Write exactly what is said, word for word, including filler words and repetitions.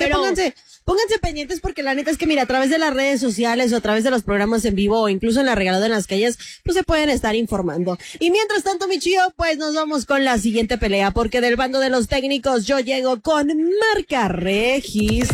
que pero... pónganse, pónganse pendientes porque la neta es que mira, a través de las redes sociales o a través de los programas en vivo o incluso en la regalada en las calles, pues se pueden estar informando. Y mientras tanto, mi chío, pues nos vamos con la siguiente pelea porque del bando de los técnicos yo llego con marca registro.